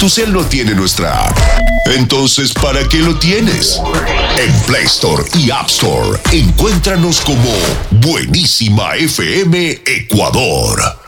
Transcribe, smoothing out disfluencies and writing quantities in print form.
tu cel no tiene nuestra app. Entonces, ¿para qué lo tienes? En Play Store y App Store, encuéntranos como Buenísima FM Ecuador.